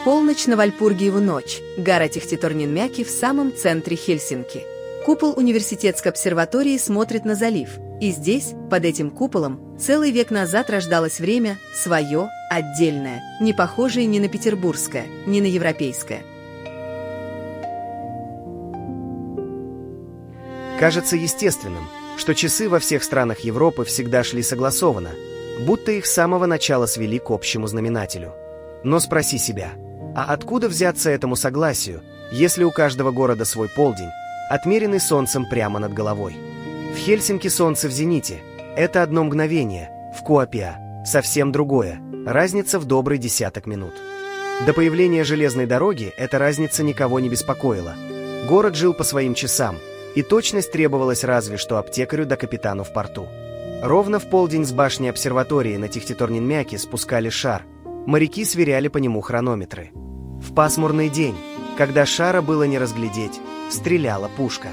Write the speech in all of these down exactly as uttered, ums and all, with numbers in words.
Полночь на Вальпургиеву ночь. Гара Тихтиторнинмяки в самом центре Хельсинки. Купол университетской обсерватории смотрит на залив. И здесь, под этим куполом, целый век назад рождалось время свое, отдельное, не похожее ни на петербургское, ни на европейское. Кажется естественным, что часы во всех странах Европы всегда шли согласованно, будто их с самого начала свели к общему знаменателю. Но спроси себя, а откуда взяться этому согласию, если у каждого города свой полдень, отмеренный солнцем прямо над головой? В Хельсинки солнце в зените – это одно мгновение, в Куопиа – совсем другое, разница в добрый десяток минут. До появления железной дороги эта разница никого не беспокоила. Город жил по своим часам, и точность требовалась разве что аптекарю да капитану в порту. Ровно в полдень с башни обсерватории на Тихтиторнинмяки спускали шар, моряки сверяли по нему хронометры. В пасмурный день, когда шара было не разглядеть, стреляла пушка.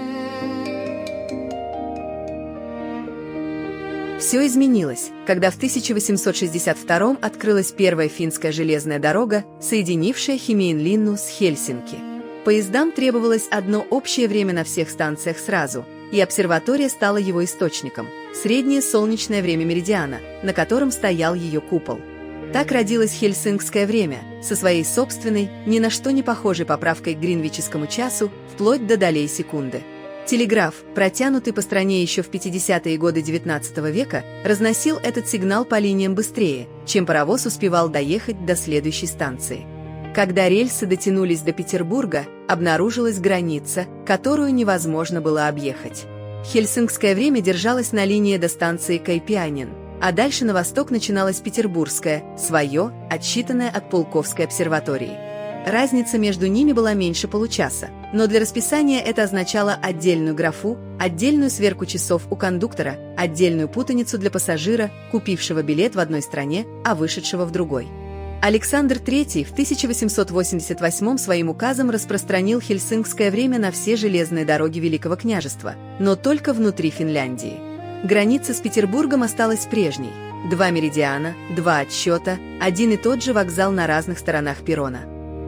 Все изменилось, когда в тысяча восемьсот шестьдесят втором открылась первая финская железная дорога, соединившая Хемиинлинну с Хельсинки. Поездам требовалось одно общее время на всех станциях сразу, и обсерватория стала его источником – среднее солнечное время меридиана, на котором стоял ее купол. Так родилось хельсинкское время, со своей собственной, ни на что не похожей поправкой к гринвичскому часу, вплоть до долей секунды. Телеграф, протянутый по стране еще в пятидесятые годы девятнадцатого века, разносил этот сигнал по линиям быстрее, чем паровоз успевал доехать до следующей станции. Когда рельсы дотянулись до Петербурга, обнаружилась граница, которую невозможно было объехать. Хельсинкское время держалось на линии до станции Кайпианин, а дальше на восток начиналось петербургское, свое, отсчитанное от Пулковской обсерватории. Разница между ними была меньше получаса, но для расписания это означало отдельную графу, отдельную сверку часов у кондуктора, отдельную путаницу для пассажира, купившего билет в одной стране, а вышедшего в другой. Александр третий в тысяча восемьсот восемьдесят восьмом своим указом распространил хельсинкское время на все железные дороги Великого княжества, но только внутри Финляндии. Граница с Петербургом осталась прежней. Два меридиана, два отсчета, один и тот же вокзал на разных сторонах перрона.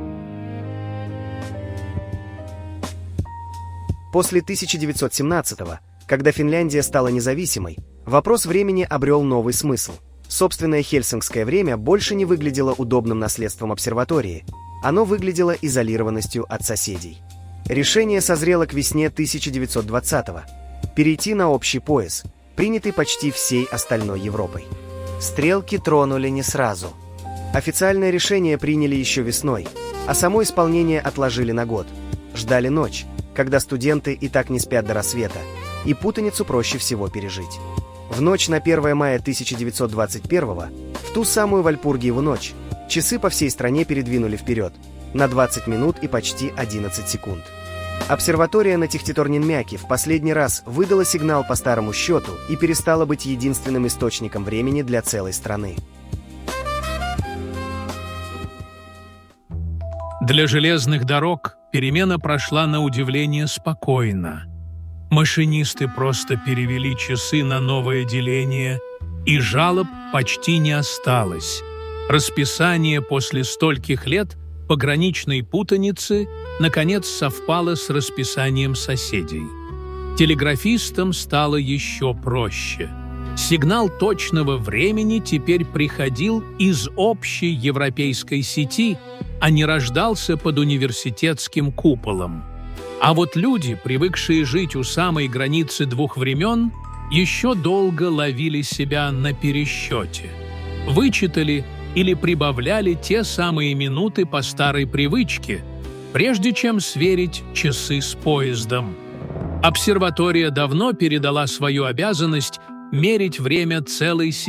После тысяча девятьсот семнадцатого, когда Финляндия стала независимой, вопрос времени обрел новый смысл. Собственное хельсинкское время больше не выглядело удобным наследством обсерватории, оно выглядело изолированностью от соседей. Решение созрело к весне тысяча девятьсот двадцатого – перейти на общий пояс, принятый почти всей остальной Европой. Стрелки тронули не сразу. Официальное решение приняли еще весной, а само исполнение отложили на год. Ждали ночь, когда студенты и так не спят до рассвета, и путаницу проще всего пережить. В ночь на первое мая тысяча девятьсот двадцать первого, в ту самую Вальпургиеву ночь, часы по всей стране передвинули вперед на двадцать минут и почти одиннадцать секунд. Обсерватория на Тихтиторнинмяки в последний раз выдала сигнал по старому счету и перестала быть единственным источником времени для целой страны. Для железных дорог перемена прошла на удивление спокойно. Машинисты просто перевели часы на новое деление, и жалоб почти не осталось. Расписание после стольких лет пограничной путаницы наконец совпало с расписанием соседей. Телеграфистам стало еще проще. Сигнал точного времени теперь приходил из общей европейской сети, а не рождался под университетским куполом. А вот люди, привыкшие жить у самой границы двух времен, еще долго ловили себя на пересчете. Вычитали или прибавляли те самые минуты по старой привычке, прежде чем сверить часы с поездом. Обсерватория давно передала свою обязанность мерить время целой системе.